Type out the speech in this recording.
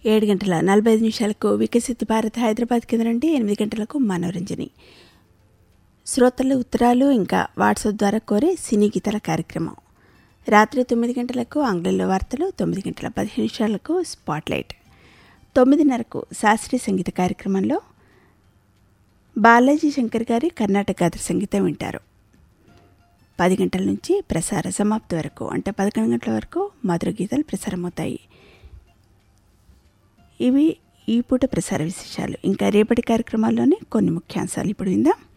7:45 వికసిత్ భారత్ హైదరాబాద్ కేంద్రం నుండి 8 గంటలకు మనోరంజని. శ్రోతలు ఉత్తరాలు ఇంకా వాట్సాప్ ద్వారా కోరే సినీ గీతాల కార్యక్రమం. రాత్రి 9 గంటలకు ఆంగ్లంలో వార్తలు, 9:15 స్పాట్లైట్. 9:30 శాస్త్రీయ సంగీత కార్యక్రమంలో బాలాజీ శంకర్ గారి కర్ణాటక గాత్ర సంగీతం వింటారు. 10 గంటల నుంచి ప్రసార సమాప్తి వరకు అంటే 11 గంటల వరకు మధుర గీతాలు ప్రసారమవుతాయి. ఇవి ఈ పూట ప్రసార విశేషాలు. ఇంకా రేపటి కార్యక్రమాల్లోనే కొన్ని ముఖ్యాంశాలు ఇప్పుడు విందాం.